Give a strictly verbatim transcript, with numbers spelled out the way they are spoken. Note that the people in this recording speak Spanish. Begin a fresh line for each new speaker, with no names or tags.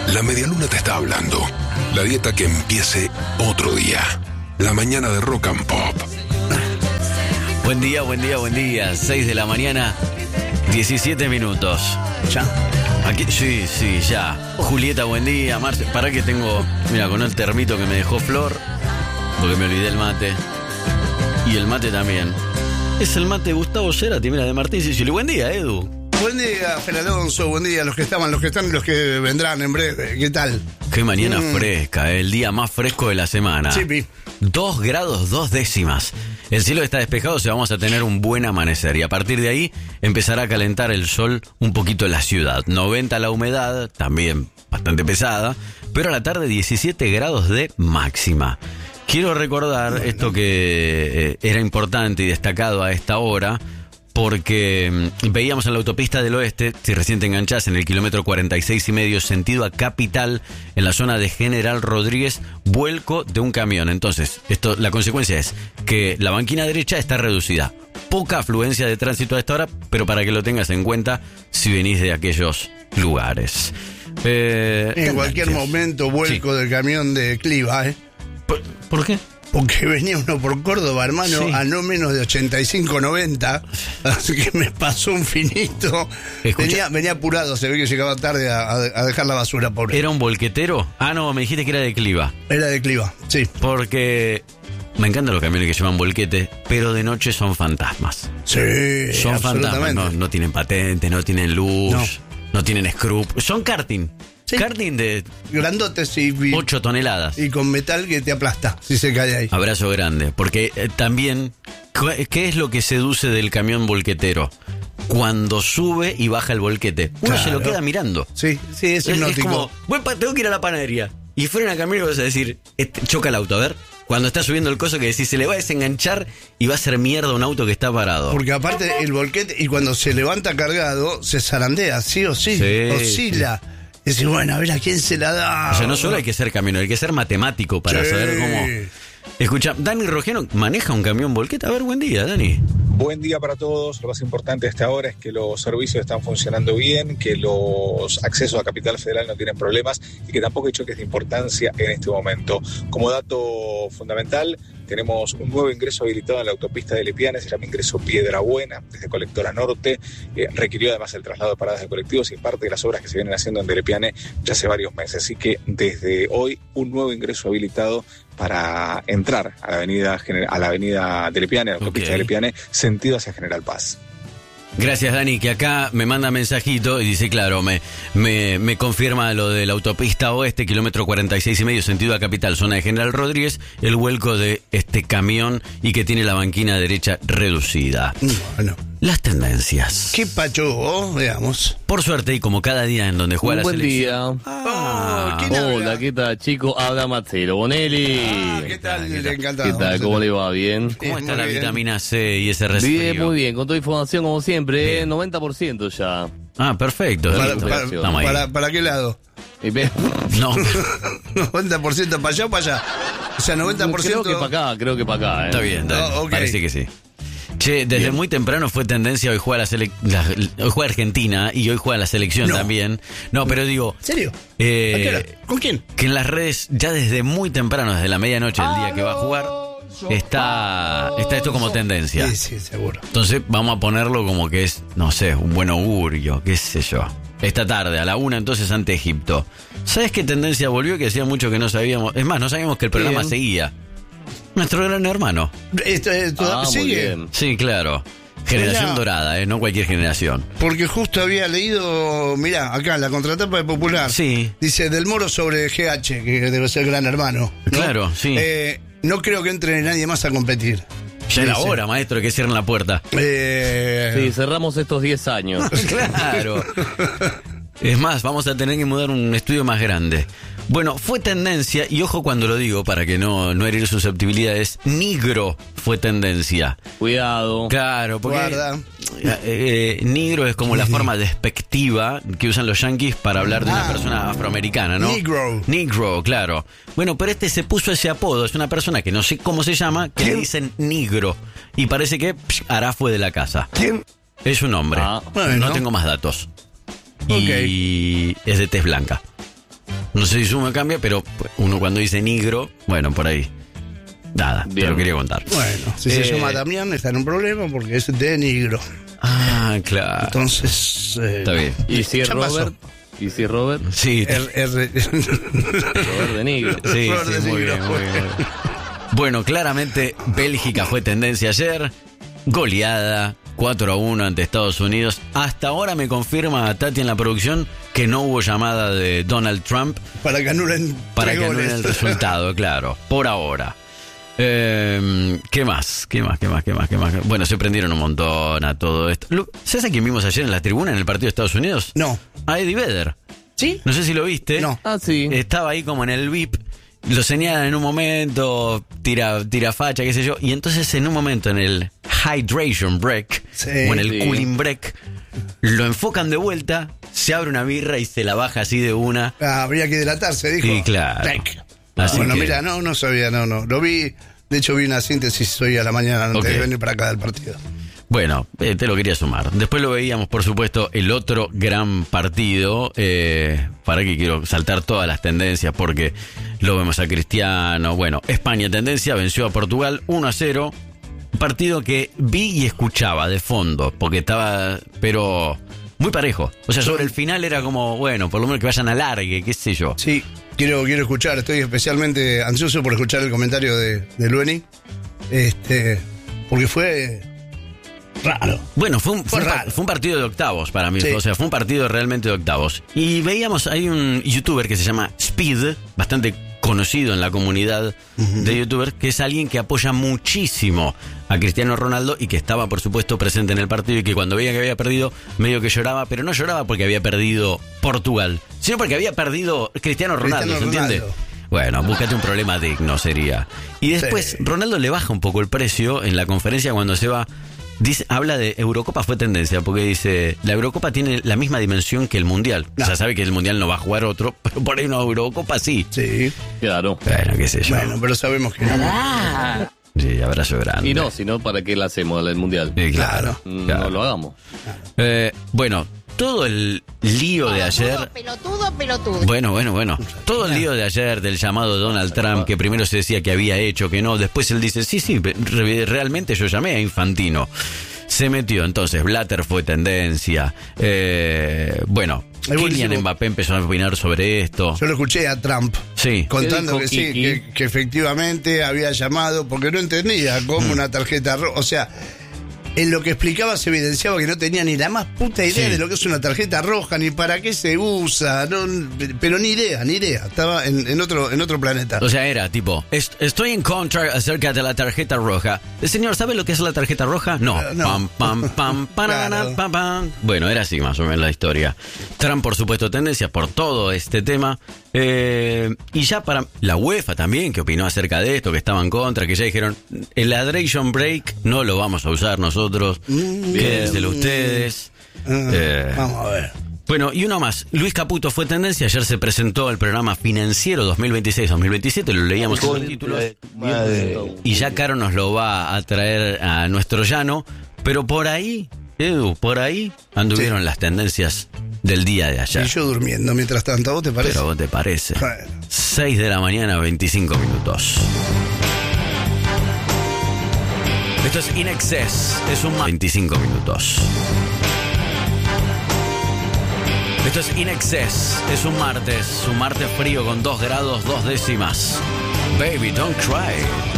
La medialuna te está hablando. La dieta que empiece otro día. La mañana de Rock and Pop.
Buen día, buen día, buen día. seis de la mañana, diecisiete minutos.
¿Ya?
Aquí, sí, sí, ya. Julieta, buen día. Marce, para que tengo, mira, con el termito que me dejó Flor, porque me olvidé el mate. Y el mate también. Es el mate de Gustavo Cerati, mira, de Martín Sicioli. Buen día, Edu.
Buen día, Fer Alonso. Buen día a los que estaban, los que están y los que vendrán en breve. ¿Qué tal?
Qué mañana
Mm.
fresca, el día más fresco de la semana.
Sí, pi.
Dos grados, dos décimas. El cielo está despejado, o sea, vamos a tener un buen amanecer. Y a partir de ahí empezará a calentar el sol un poquito en la ciudad. noventa la humedad, también bastante pesada. Pero a la tarde diecisiete grados de máxima. Quiero recordar bueno. esto que eh, era importante y destacado a esta hora, porque mm, veíamos en la autopista del oeste, si recién te enganchás, en el kilómetro cuarenta y seis y medio, sentido a Capital, en la zona de General Rodríguez, vuelco de un camión. Entonces, esto, la consecuencia es que la banquina derecha está reducida. Poca afluencia de tránsito a esta hora, pero para que lo tengas en cuenta si venís de aquellos lugares. Eh,
en cualquier momento, vuelco sí. del camión de Cliva, ¿eh?
¿Por, ¿por qué?
Porque venía uno por Córdoba, hermano, sí. a no menos de ochenta y cinco, noventa. Así que me pasó un finito. Venía, venía apurado, se ve que llegaba tarde a, a dejar la basura, pobre.
¿Era un volquetero? Ah, no, me dijiste que era de Cliva.
Era de Cliva, sí.
Porque me encantan los camiones que llevan volquete, pero de noche son fantasmas.
Sí,
son fantasmas. No, no tienen patente, no tienen luz, no, no tienen screw. Son karting. Sí. Karting de
grandotes y
ocho toneladas.
Y con metal que te aplasta si se cae ahí.
Abrazo grande. Porque eh, también, ¿qué es lo que seduce del camión volquetero? Cuando sube y baja el volquete, uno claro. se lo queda mirando.
Sí, sí, es, es hipnótico.
Es como, bueno, tengo que ir a la panadería. Y frena el camión y vas a decir, este, choca el auto, a ver. Cuando está subiendo el coso que decís, se le va a desenganchar y va a hacer mierda un auto que está parado.
Porque aparte el volquete, y cuando se levanta cargado, se zarandea, sí o sí, sí oscila. Sí. Y decís, bueno, a ver a quién se la da.
O sea, no solo hay que ser camionero, hay que ser matemático para sí. saber cómo. Escucha, Dani Rogeno maneja un camión volquete. A ver, buen día, Dani.
Buen día para todos. Lo más importante hasta ahora es que los servicios están funcionando bien, que los accesos a Capital Federal no tienen problemas y que tampoco hay choques de importancia en este momento. Como dato fundamental, tenemos un nuevo ingreso habilitado en la autopista de Lepiane, se llama ingreso Piedra Buena, desde Colectora Norte. Eh, requirió además el traslado de paradas de colectivos y parte de las obras que se vienen haciendo en de Lepiane ya hace varios meses. Así que desde hoy, un nuevo ingreso habilitado para entrar a la avenida a la avenida de Lepiane, a la autopista okay. de Lepiane, sentido hacia General Paz.
Gracias, Dani, que acá me manda mensajito y dice, claro, me, me, me confirma lo de la autopista oeste, kilómetro cuarenta y seis y medio, sentido a Capital, zona de General Rodríguez, el vuelco de este camión y que tiene la banquina derecha reducida.
Bueno.
Las tendencias.
¿Qué pacho? Veamos.
Por suerte, y como cada día en donde juega
Un
la
buen
selección.
Día. Ah, oh, hola, ¿qué tal, chico? Habla Marcelo Bonelli.
Ah, ¿qué tal? ¿Qué tal? Encantado.
¿Qué tal? ¿Cómo le va? ¿Bien?
¿Cómo está la
bien.
vitamina C y ese resfrío?
Bien, muy bien. Con toda información, como siempre, ¿eh? noventa por ciento ya.
Ah, perfecto.
¿Para, para, para, ¿Para qué lado?
No.
noventa por ciento para allá o para allá. O sea, noventa por ciento.
Creo que para acá, creo que para acá. ¿eh?
Está bien, está bien. Oh, okay. Parece que sí. Che, desde bien. muy temprano fue tendencia, hoy juega la, sele- la hoy juega Argentina y hoy juega la selección no. también. No, pero digo...
¿En serio?
Eh,
¿Con quién?
Que en las redes, ya desde muy temprano, desde la medianoche del día que va a jugar, está, está esto como tendencia.
Sí, sí, seguro.
Entonces vamos a ponerlo como que es, no sé, un buen augurio, qué sé yo. Esta tarde, a la una, entonces, ante Egipto. ¿Sabes qué tendencia volvió? Que hacía mucho que no sabíamos. Es más, no sabíamos que el programa bien. seguía. Nuestro gran hermano.
Esto, esto,
ah,
¿sigue?
Sí, claro. Generación mirá, dorada, ¿eh? No cualquier generación.
Porque justo había leído, mirá, acá, la contratapa de Popular.
Sí.
Dice, Del Moro sobre G H, que debe ser gran hermano, ¿no?
Claro, sí.
Eh, no creo que entre nadie más a competir.
Ya era hora, maestro, que cierren la puerta.
Eh...
Sí, cerramos estos diez años.
Claro. Es más, vamos a tener que mudar un estudio más grande. Bueno, fue tendencia, y ojo cuando lo digo para que no, no herir susceptibilidades, negro fue tendencia.
Cuidado.
Claro, porque
Guarda.
Eh, negro es como la forma despectiva que usan los yanquis para hablar de una ah, persona afroamericana, ¿no?
Negro.
Negro, claro. Bueno, pero este se puso ese apodo, es una persona que no sé cómo se llama, que ¿quién? Le dicen negro. Y parece que psh, Ará fue de la casa.
¿Quién?
Es un hombre.
Ah, bueno.
No tengo más datos.
Okay.
Y es de tez blanca. No sé si suma o cambia, pero uno cuando dice negro, bueno, por ahí. Nada,
Bien.
te lo quería contar.
Bueno, si
Eh,
se llama Damián está en un problema porque es de negro.
Ah, claro.
Entonces... Eh,
Está bien.
¿Y si es
Ya pasó.
Robert? ¿Y si es Robert?
Sí,
R- R-
Robert de negro.
sí,
Flor de
sí, muy
negro.
bien, muy bien. Bueno, claramente Bélgica fue tendencia ayer. Goleada, cuatro a uno ante Estados Unidos. Hasta ahora me confirma Tati en la producción que no hubo llamada de Donald Trump
para que anulen
para
tres
que
goles.
anulen el resultado, claro, por ahora. Eh, ¿Qué más? ¿Qué más? ¿Qué más? ¿Qué más? ¿Qué más? Bueno, se prendieron un montón a todo esto. Lu- ¿Sabes a quién vimos ayer en la tribuna en el partido de Estados Unidos?
No.
A Eddie Vedder.
¿Sí?
No sé si lo viste.
No.
Ah, sí.
Estaba ahí como en el V I P. Lo señalan en un momento, tira, tira facha, qué sé yo. Y entonces en un momento, en el hydration break,
Sí.
o en el
Sí.
cooling break, lo enfocan de vuelta, se abre una birra y se la baja así de una.
Ah, habría que hidratarse, dijo.
Y claro.
Break.
Así
bueno,
que-
mira, no, no sabía, no, no. Lo vi, de hecho vi una síntesis hoy a la mañana antes
Ok.
de venir para acá del partido.
Bueno, eh, te lo quería sumar. Después lo veíamos, por supuesto, el otro gran partido. Eh, para que quiero saltar todas las tendencias porque lo vemos a Cristiano. Bueno, España tendencia, venció a Portugal uno a cero. Partido que vi y escuchaba de fondo porque estaba, pero muy parejo. O sea, sobre el final era como, bueno, por lo menos que vayan a largue, qué sé yo.
Sí, quiero, quiero escuchar, estoy especialmente ansioso por escuchar el comentario de, de Lueni. Este, porque fue raro.
Bueno, fue un, fue,
Fue
un, pa-
raro.
fue un partido de octavos para mí.
Sí.
O sea, fue un partido realmente de octavos. Y veíamos, hay un youtuber que se llama Speed, bastante conocido en la comunidad de youtubers, que es alguien que apoya muchísimo a Cristiano Ronaldo y que estaba, por supuesto, presente en el partido y que cuando veía que había perdido, medio que lloraba, pero no lloraba porque había perdido Portugal, sino porque había perdido Cristiano Ronaldo,
Cristiano
¿se entiende?
Ronaldo.
Bueno, búscate un problema digno sería. Y después
Sí.
Ronaldo le baja un poco el precio en la conferencia cuando se va. Dice, habla de Eurocopa, fue tendencia, porque dice, la Eurocopa tiene la misma dimensión que el Mundial.
No.
O sea, sabe que el Mundial no va a jugar otro, pero por ahí una Eurocopa sí.
Sí,
Claro.
Bueno, qué sé yo.
bueno, pero sabemos que no.
Sí, abrazo grande.
Y no, si no, ¿para qué la hacemos el mundial?
Sí, claro.
Mm,
claro.
No lo hagamos.
Eh, bueno, todo el lío de ayer...
Pelotudo, pelotudo.
Bueno, bueno, bueno. Todo el lío de ayer del llamado de Donald Trump, que primero se decía que había hecho, que no, después él dice, sí, sí, re- realmente yo llamé a Infantino. Se metió, entonces, Blatter fue tendencia. Eh, bueno,
Es buenísimo.
Kylian Mbappé empezó a opinar sobre esto.
Yo lo escuché a Trump
Sí.
contando
¿Qué
que
dijo
sí,
Kiki?
que, que efectivamente había llamado, porque no entendía
Mm.
cómo una tarjeta roja. O sea, en lo que explicaba se evidenciaba que no tenía ni la más puta idea
Sí.
de lo que es una tarjeta roja, ni para qué se usa, no, pero ni idea, ni idea. Estaba en, en otro, en otro planeta.
O sea, era tipo, "Est- estoy en contra acerca de la tarjeta roja. El señor, ¿sabe lo que es la tarjeta roja? No.
Eh, no.
Pam, pam, pam, parana,
Claro.
pam, pam. Bueno, era así más o menos la historia. Trump, por supuesto, tendencia por todo este tema. Eh, y ya para la UEFA también, que opinó acerca de esto, que estaba en contra, que ya dijeron, el hydration break no lo vamos a usar nosotros, quédenselo ustedes.
Ah,
Eh,
Vamos a ver.
Bueno, y uno más. Luis Caputo fue tendencia. Ayer se presentó el programa financiero dos mil veintiséis dos mil veintisiete. Lo leíamos en los títulos. Y ya Caro nos lo va a traer a nuestro llano. Pero por ahí, Edu, por ahí anduvieron
Sí.
las tendencias del día de
Y
ayer.
yo durmiendo mientras tanto, ¿a vos te parece?
Pero ¿vos te parece?
Bueno.
seis de la mañana, veinticinco minutos. Esto es In Excess. Es un ma- veinticinco minutos. Esto es In Excess. Es un martes. Un martes frío con dos grados, dos décimas. Baby, don't cry.